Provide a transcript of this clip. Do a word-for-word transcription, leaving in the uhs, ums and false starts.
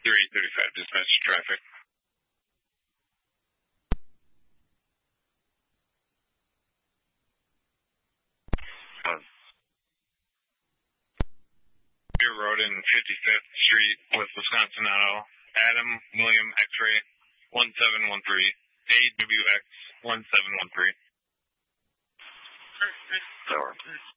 three thirty-five, dispatch traffic. Beer Road in fifty-fifth Street with Wisconsin Auto. Adam William X-ray one seven one three. A W X one seven one three.